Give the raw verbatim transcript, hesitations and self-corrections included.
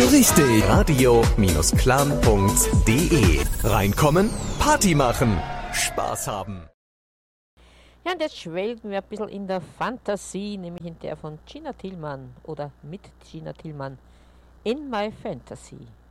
Richtig. Radio-clan punkt de. Reinkommen, Party machen, Spaß haben. Ja, und jetzt schwelgen wir ein bisschen in der Fantasie, nämlich in der von Gina Tillmann oder mit Gina Tillmann. In My Fantasy.